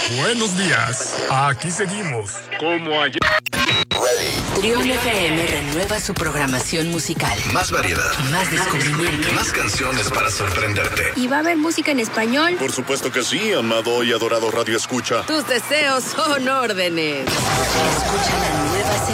Buenos días. Aquí seguimos. Como ayer. Trión FM renueva su programación musical. Más variedad. Más descubrimiento. Más canciones para sorprenderte. ¿Y va a haber música en español? Por supuesto que sí, amado y adorado Radio Escucha. Tus deseos son órdenes. Escucha la nueva